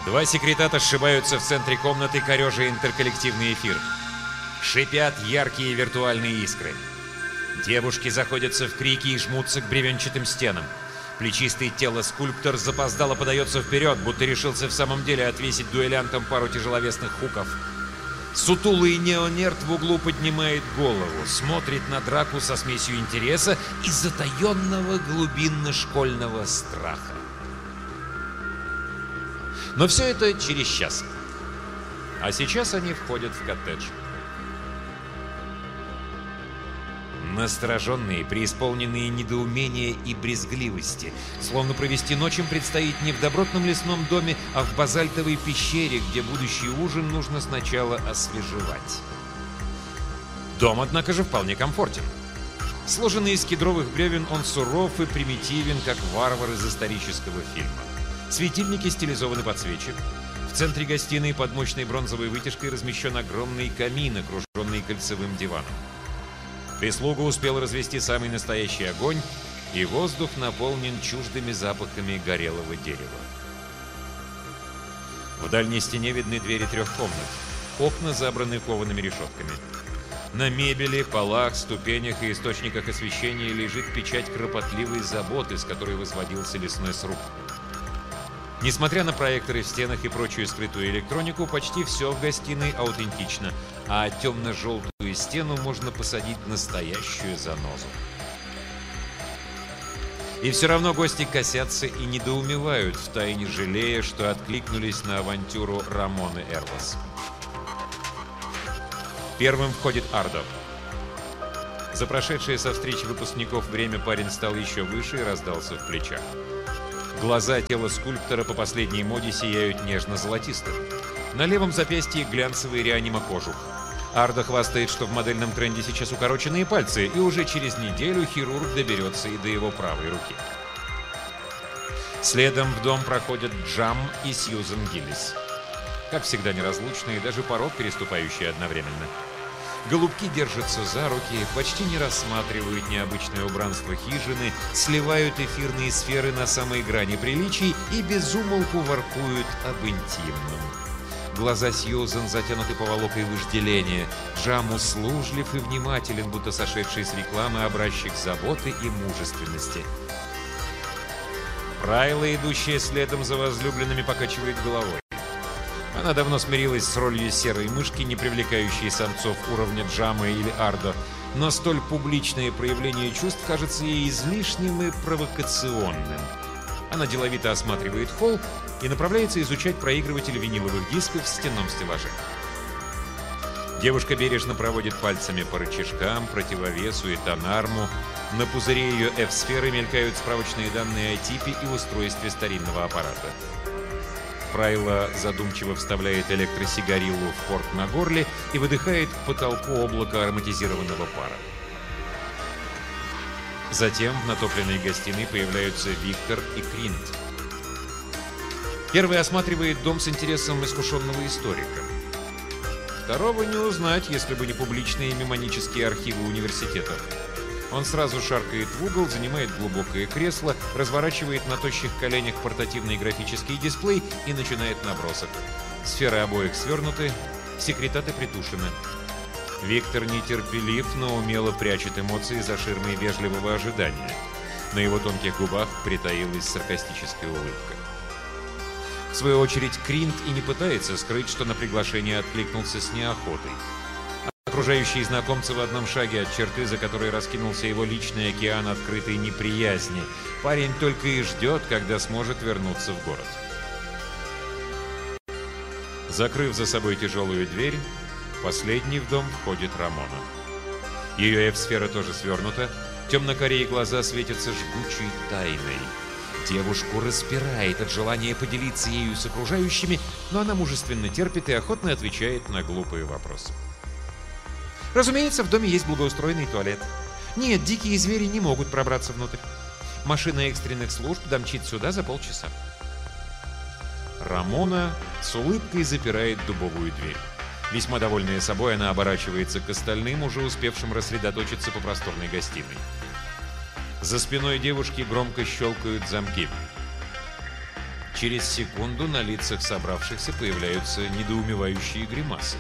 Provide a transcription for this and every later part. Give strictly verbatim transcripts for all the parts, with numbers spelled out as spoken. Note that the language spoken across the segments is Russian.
Два секретата сшибаются в центре комнаты, корежа интерколлективный эфир. Шипят яркие виртуальные искры. Девушки заходятся в крики и жмутся к бревенчатым стенам. Плечистый тело-скульптор запоздало подается вперед, будто решился в самом деле отвесить дуэлянтам пару тяжеловесных хуков. Сутулый неонерд в углу поднимает голову, смотрит на драку со смесью интереса и затаенного глубинно-школьного страха. Но все это через час. А сейчас они входят в коттедж. Настороженные, преисполненные недоумения и брезгливости. Словно провести ночь им предстоит не в добротном лесном доме, а в базальтовой пещере, где будущий ужин нужно сначала освежевать. Дом, однако же, вполне комфортен. Сложенный из кедровых бревен, он суров и примитивен, как варвар из исторического фильма. Светильники стилизованы под свечи. В центре гостиной под мощной бронзовой вытяжкой размещен огромный камин, окруженный кольцевым диваном. Прислуга успела развести самый настоящий огонь, и воздух наполнен чуждыми запахами горелого дерева. В дальней стене видны двери трех комнат. Окна забраны коваными решетками. На мебели, полах, ступенях и источниках освещения лежит печать кропотливой заботы, с которой возводился лесной сруб. Несмотря на проекторы в стенах и прочую скрытую электронику, почти все в гостиной аутентично, а темно-желтую стену можно посадить в настоящую занозу. И все равно гости косятся и недоумевают, втайне жалея, что откликнулись на авантюру Рамоны Эрлос. Первым входит Ардо. За прошедшее со встречи выпускников время парень стал еще выше и раздался в плечах. Глаза тела скульптора по последней моде сияют нежно-золотистым. На левом запястье глянцевый реанимокожух. Ардо хвастает, что в модельном тренде сейчас укороченные пальцы, и уже через неделю хирург доберется и до его правой руки. Следом в дом проходят Джам и Сьюзен Гиллис. Как всегда неразлучные, даже порог переступающие одновременно. Голубки держатся за руки, почти не рассматривают необычное убранство хижины, сливают эфирные сферы на самой грани приличий и без умолку воркуют об интимном. Глаза Сьюзен затянуты поволокой вожделения. Джам услужлив и внимателен, будто сошедший с рекламы образчик заботы и мужественности. Прайла, идущая следом за возлюбленными, покачивает головой. Она давно смирилась с ролью серой мышки, не привлекающей самцов уровня Джама или Ардо, но столь публичное проявление чувств кажется ей излишним и провокационным. Она деловито осматривает холл и направляется изучать проигрыватель виниловых дисков в стенном стеллаже. Девушка бережно проводит пальцами по рычажкам, противовесу и тонарму. На пузыре ее F-сферы мелькают справочные данные о типе и устройстве старинного аппарата. Прайла задумчиво вставляет электросигариллу в порт на горле и выдыхает к потолку облако ароматизированного пара. Затем в натопленной гостиной появляются Виктор и Кринт. Первый осматривает дом с интересом искушенного историка. Второго не узнать, если бы не публичные мемонические архивы университета. Он сразу шаркает в угол, занимает глубокое кресло, разворачивает на тощих коленях портативный графический дисплей и начинает набросок. Сферы обоих свернуты, секретаты притушены. Виктор нетерпелив, но умело прячет эмоции за ширмой вежливого ожидания. На его тонких губах притаилась саркастическая улыбка. В свою очередь, Кринт и не пытается скрыть, что на приглашение откликнулся с неохотой. Окружающие знакомцы в одном шаге от черты, за которой раскинулся его личный океан открытой неприязни. Парень только и ждет, когда сможет вернуться в город. Закрыв за собой тяжелую дверь, последней в дом входит Рамона. Ее F-сфера тоже свернута, темно-карие глаза светятся жгучей тайной. Девушку распирает от желания поделиться ею с окружающими, но она мужественно терпит и охотно отвечает на глупые вопросы. Разумеется, в доме есть благоустроенный туалет. Нет, дикие звери не могут пробраться внутрь. Машина экстренных служб домчит сюда за полчаса. Рамона с улыбкой запирает дубовую дверь. Весьма довольная собой, она оборачивается к остальным, уже успевшим рассредоточиться по просторной гостиной. За спиной девушки громко щелкают замки. Через секунду на лицах собравшихся появляются недоумевающие гримасы.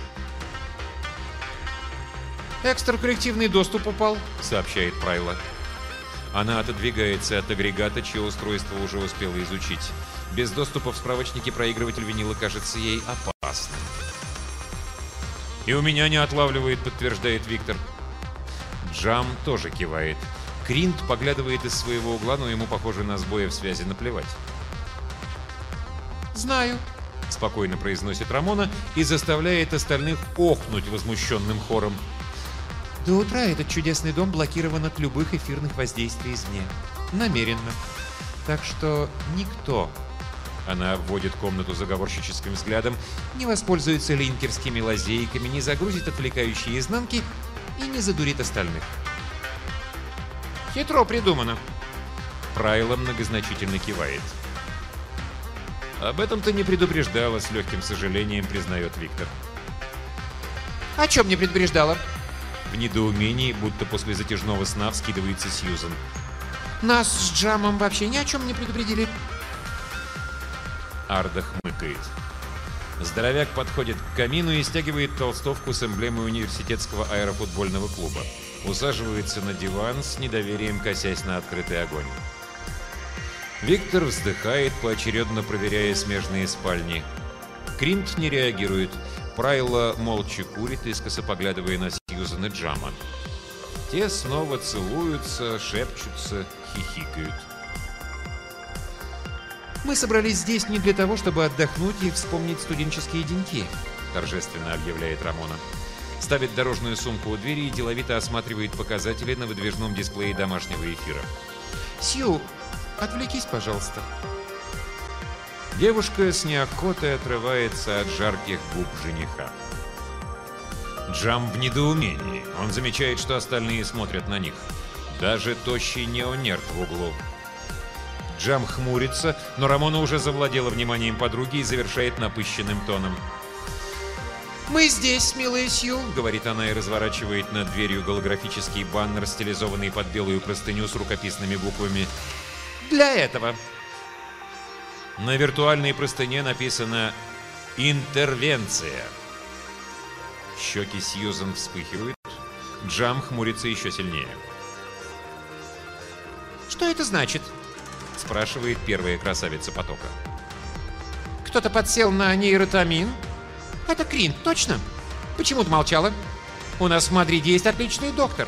«Экстраколлективный доступ упал», — сообщает Прайла. Она отодвигается от агрегата, чье устройство уже успела изучить. Без доступа в справочнике проигрыватель винила кажется ей опасным. «И у меня не отлавливает», — подтверждает Виктор. Джам тоже кивает. Кринт поглядывает из своего угла, но ему, похоже, на сбои в связи наплевать. «Знаю», — спокойно произносит Рамона и заставляет остальных охнуть возмущенным хором. «До утра этот чудесный дом блокирован от любых эфирных воздействий извне. Намеренно. Так что никто...» Она вводит комнату заговорщическим взглядом. «Не воспользуется линкерскими лазейками, не загрузит отвлекающие изнанки и не задурит остальных». «Хитро придумано». Прайла многозначительно кивает. «Об этом ты не предупреждала», — с легким сожалением признает Виктор. «О чем не предупреждала?» В недоумении, будто после затяжного сна, вскидывается Сьюзан. «Нас с Джамом вообще ни о чем не предупредили». Арда хмыкает. Здоровяк подходит к камину и стягивает толстовку с эмблемой университетского аэрофутбольного клуба. Усаживается на диван с недоверием, косясь на открытый огонь. Виктор вздыхает, поочередно проверяя смежные спальни. Кринт не реагирует. Прайла молча курит, искоса поглядывая на Сьюзан и Джама. Те снова целуются, шепчутся, хихикают. «Мы собрались здесь не для того, чтобы отдохнуть и вспомнить студенческие деньки», — торжественно объявляет Рамона. Ставит дорожную сумку у двери и деловито осматривает показатели на выдвижном дисплее домашнего эфира. «Сью, отвлекись, пожалуйста». Девушка с неохотой отрывается от жарких губ жениха. Джам в недоумении. Он замечает, что остальные смотрят на них. Даже тощий неонерд в углу. Джам хмурится, но Рамона уже завладела вниманием подруги и завершает напыщенным тоном. «Мы здесь, милая Сью», — говорит она и разворачивает над дверью голографический баннер, стилизованный под белую простыню с рукописными буквами. «Для этого». На виртуальной простыне написано «Интервенция». Щеки Сьюзан вспыхивают. Джам хмурится еще сильнее. «Что это значит?» — спрашивает первая красавица потока. «Кто-то подсел на нейротамин? Это Кринт, точно? Почему ты молчала? У нас в Мадриде есть отличный доктор».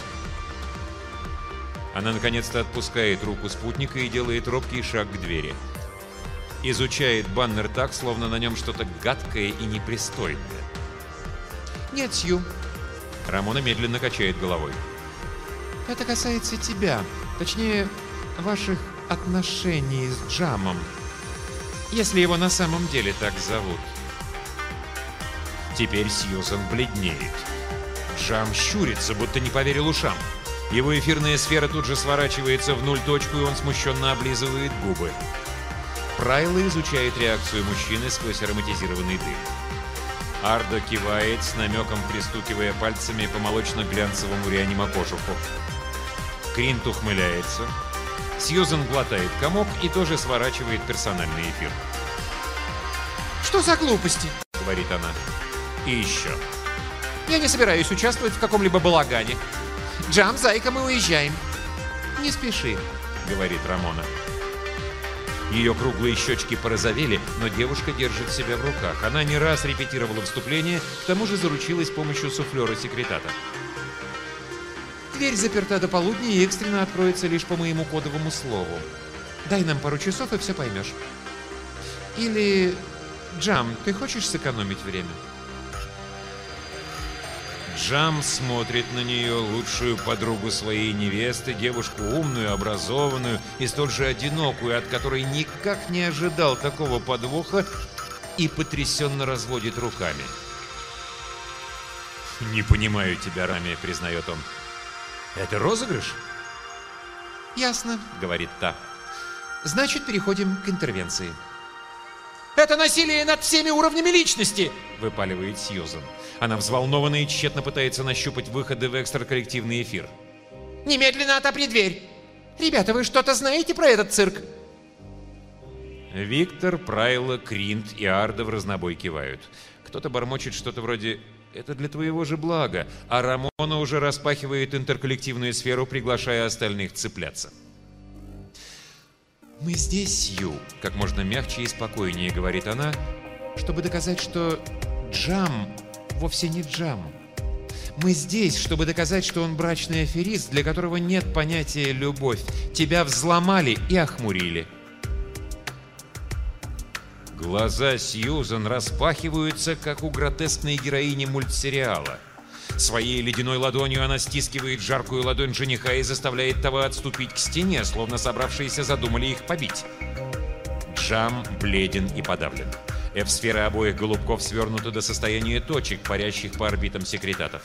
Она наконец-то отпускает руку спутника и делает робкий шаг к двери. Изучает баннер так, словно на нем что-то гадкое и непристойное. «Нет, Сью». Рамона медленно качает головой. «Это касается тебя. Точнее, ваших отношений с Джамом. Если его на самом деле так зовут». Теперь Сьюзан бледнеет. Джам щурится, будто не поверил ушам. Его эфирная сфера тут же сворачивается в нуль точку, и он смущенно облизывает губы. Прайла изучает реакцию мужчины сквозь ароматизированный дым. Арда кивает, с намеком пристукивая пальцами по молочно-глянцевому реанимокожуху. Кринт ухмыляется. Сьюзан глотает комок и тоже сворачивает персональный эфир. «Что за глупости?» — говорит она. И еще. «Я не собираюсь участвовать в каком-либо балагане. Джам, зайка, мы уезжаем». «Не спеши», — говорит Рамона. Ее круглые щечки порозовели, но девушка держит себя в руках. Она не раз репетировала вступление, к тому же заручилась помощью суфлера-секретата. «Дверь заперта до полудня и экстренно откроется лишь по моему кодовому слову. Дай нам пару часов, и все поймешь. Или... Джам, ты хочешь сэкономить время?» Джам смотрит на нее, лучшую подругу своей невесты, девушку умную, образованную и столь же одинокую, от которой никак не ожидал такого подвоха, и потрясенно разводит руками. «Не понимаю тебя, Рами», — признает он. «Это розыгрыш?» «Ясно», — говорит та. «Значит, переходим к интервенции». «Это насилие над всеми уровнями личности!» — выпаливает Сьюзан. Она взволнована и тщетно пытается нащупать выходы в экстраколлективный эфир. «Немедленно отопри дверь! Ребята, вы что-то знаете про этот цирк?» Виктор, Прайло, Кринт и Ардо в разнобой кивают. Кто-то бормочет что-то вроде «это для твоего же блага», а Рамона уже распахивает интерколлективную сферу, приглашая остальных цепляться. «Мы здесь, Сью», — как можно мягче и спокойнее говорит она, «чтобы доказать, что Джам вовсе не Джам. Мы здесь, чтобы доказать, что он брачный аферист, для которого нет понятия «любовь». Тебя взломали и охмурили». Глаза Сьюзан распахиваются, как у гротескной героини мультсериала. Своей ледяной ладонью она стискивает жаркую ладонь жениха и заставляет того отступить к стене, словно собравшиеся задумали их побить. Джам бледен и подавлен. F-сферы обоих голубков свернуты до состояния точек, парящих по орбитам секретатов.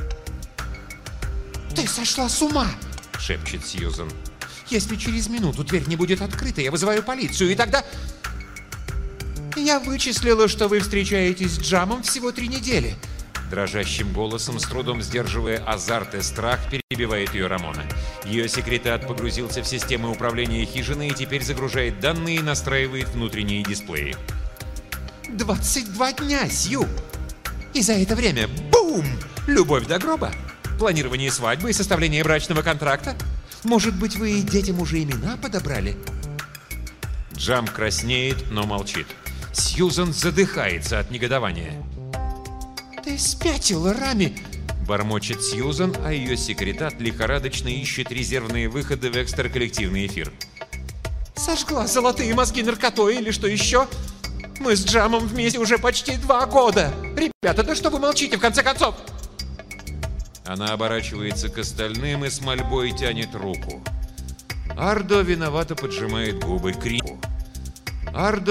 «Ты сошла с ума!» — шепчет Сьюзан. «Если через минуту дверь не будет открыта, я вызываю полицию, и тогда...» «Я вычислила, что вы встречаетесь с Джамом всего три недели». Дрожащим голосом, с трудом сдерживая азарт и страх, перебивает ее Рамона. Ее секретат погрузился в системы управления хижиной и теперь загружает данные и настраивает внутренние дисплеи. «двадцать два дня, Сью! И за это время — бум! Любовь до гроба! Планирование свадьбы и составление брачного контракта? Может быть, вы детям уже имена подобрали?» Джам краснеет, но молчит. Сьюзан задыхается от негодования. «Ты спятила, Рами!» — бормочет Сьюзан, а ее секретат лихорадочно ищет резервные выходы в экстраколлективный эфир. «Сожгла золотые мозги наркотой или что еще? Мы с Джамом вместе уже почти два года! Ребята, да что вы молчите, в конце концов?» Она оборачивается к остальным и с мольбой тянет руку. Ардо виновато поджимает губы. Кринт. Ардо